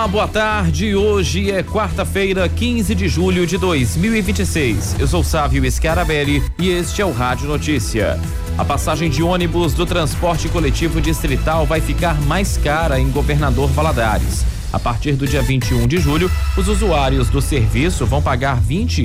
Olá, boa tarde. Hoje é quarta-feira, 15 de julho de 2026. Eu sou Sávio Scarabelli e este é o Rádio Notícia. A passagem de ônibus do transporte coletivo distrital vai ficar mais cara em Governador Valadares. A partir do dia 21 de julho, os usuários do serviço vão pagar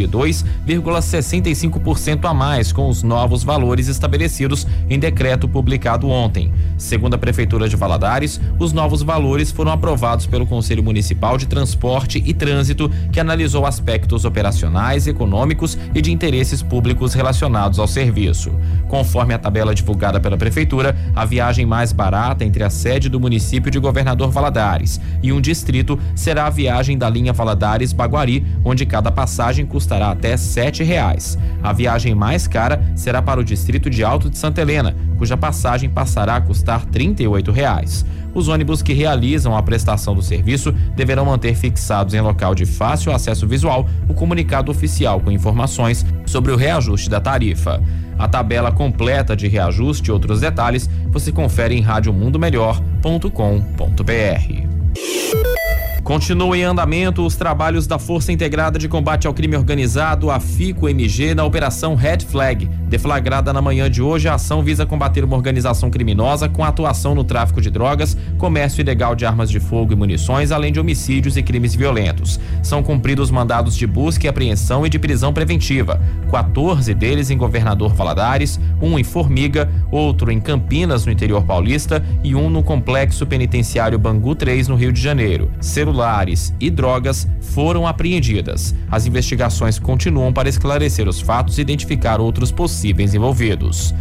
22,65% a mais com os novos valores estabelecidos em decreto publicado ontem. Segundo a Prefeitura de Valadares, os novos valores foram aprovados pelo Conselho Municipal de Transporte e Trânsito, que analisou aspectos operacionais, econômicos e de interesses públicos relacionados ao serviço. Conforme a tabela divulgada pela Prefeitura, a viagem mais barata entre a sede do município de Governador Valadares e um distrito será a viagem da linha Valadares-Baguari, onde cada passagem custará até R$7. A viagem mais cara será para o distrito de Alto de Santa Helena, cuja passagem passará a custar R$38. Os ônibus que realizam a prestação do serviço deverão manter fixados em local de fácil acesso visual o comunicado oficial com informações sobre o reajuste da tarifa. A tabela completa de reajuste e outros detalhes você confere em radiomundomelhor.com.br. Continuam em andamento os trabalhos da Força Integrada de Combate ao Crime Organizado, a FICO-MG, na Operação Red Flag. Deflagrada na manhã de hoje, a ação visa combater uma organização criminosa com atuação no tráfico de drogas, comércio ilegal de armas de fogo e munições, além de homicídios e crimes violentos. São cumpridos mandados de busca e apreensão e de prisão preventiva, 14 deles em Governador Valadares, um em Formiga, outro em Campinas, no interior paulista, e um no Complexo Penitenciário Bangu 3, no Rio de Janeiro. Celulares e drogas foram apreendidas. As investigações continuam para esclarecer os fatos e identificar outros possíveis envolvidos.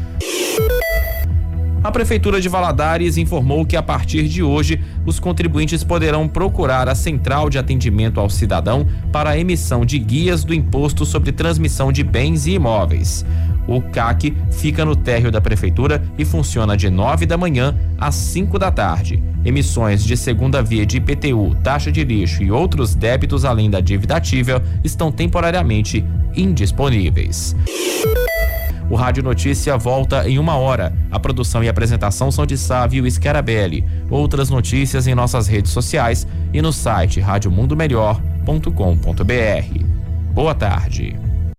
A Prefeitura de Valadares informou que a partir de hoje os contribuintes poderão procurar a Central de Atendimento ao Cidadão para a emissão de guias do Imposto sobre Transmissão de Bens e Imóveis. O CAC fica no térreo da Prefeitura e funciona de 9 da manhã às 5 da tarde. Emissões de segunda via de IPTU, taxa de lixo e outros débitos além da dívida ativa estão temporariamente indisponíveis. O Rádio Notícia volta em 1 hora. A produção e apresentação são de Sávio Scarabelli. Outras notícias em nossas redes sociais e no site radiomundomelhor.com.br. Boa tarde.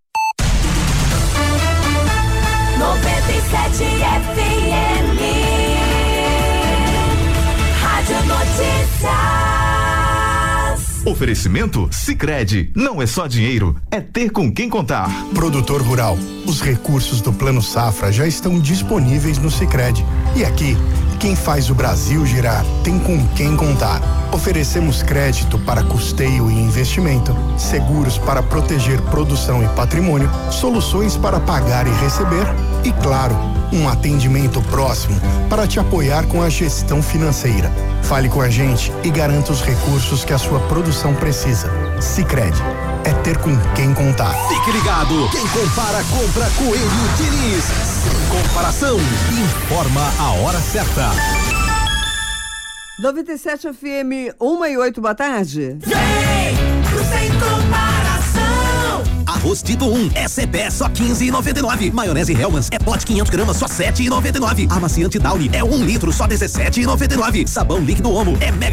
97 FM Rádio Notícias. Oferecimento Sicredi. Não é só dinheiro, é ter com quem contar. Produtor rural, os recursos do Plano Safra já estão disponíveis no Sicredi. E aqui, quem faz o Brasil girar tem com quem contar. Oferecemos crédito para custeio e investimento, seguros para proteger produção e patrimônio, soluções para pagar e receber e, claro, um atendimento próximo para te apoiar com a gestão financeira. Fale com a gente e garanta os recursos que a sua produção precisa. Sicredi, é ter com quem contar. Fique ligado, quem compara compra Coelho Diniz. Sem comparação, informa a hora certa. 97 FM 1/8, boa tarde. Vem pro Sem Comparação. Arroz Tito 1 é CPE só R$15,99. Maionese Hellmann's é pote 500 gramas só R$7,99. Amaciante Downy é 1 litro só R$17,99. Sabão líquido Omo é mega